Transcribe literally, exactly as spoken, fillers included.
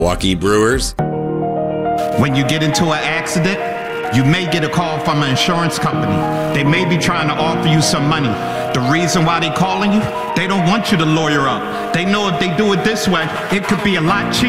Milwaukee Brewers. When you get into an accident, you may get a call from an insurance company. They may be trying to offer you some money. The reason why they calling you, they don't want you to lawyer up. They know if they do it this way, it could be a lot cheaper.